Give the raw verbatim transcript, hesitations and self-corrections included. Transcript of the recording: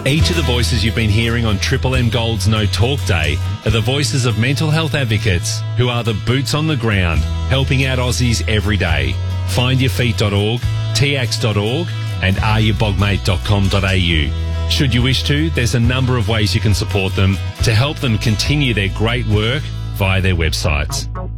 Each of the voices you've been hearing on Triple M Gold's No Talk Day are the voices of mental health advocates who are the boots on the ground, helping out Aussies every day. find your feet dot org, t ax dot org and are you bog mate dot com dot a u. Should you wish to, there's a number of ways you can support them to help them continue their great work via their websites.